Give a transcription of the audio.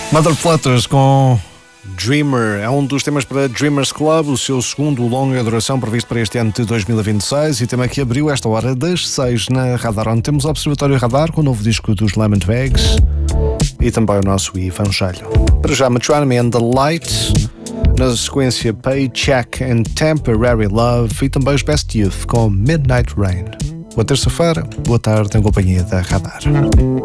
Mother Flutters com Dreamer é um dos temas para Dreamers Club, o seu segundo longa duração previsto para este ano de 2026 e tema que abriu esta hora das 6 na Radar, onde temos o Observatório Radar com o novo disco dos Lemon Twigs e também o nosso Evangelho. Para já, Metronomy and the Light, na sequência Paycheck and Temporary Love e também os Best Youth com Midnight Rain. Boa terça-feira, boa tarde em companhia da Radar.